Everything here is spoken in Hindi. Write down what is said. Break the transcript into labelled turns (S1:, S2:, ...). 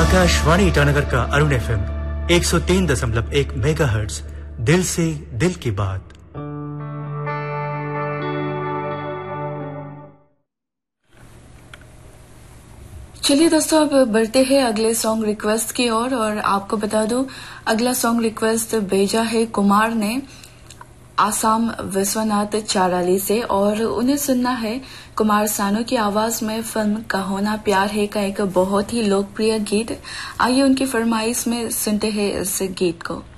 S1: आकाशवाणी ईटानगर का अरुण FM 103.1 मेगाहर्ट्ज, दिल से दिल की बात।
S2: चलिए दोस्तों, अब बढ़ते हैं अगले सॉन्ग रिक्वेस्ट की ओर और आपको बता दूं अगला सॉन्ग रिक्वेस्ट भेजा है कुमार ने आसाम विश्वनाथ चाराली से और उन्हें सुनना है कुमार सानू की आवाज में फिल्म कहो ना प्यार है का एक बहुत ही लोकप्रिय गीत। आइए उनकी फरमाइश में सुनते हैं इस गीत को।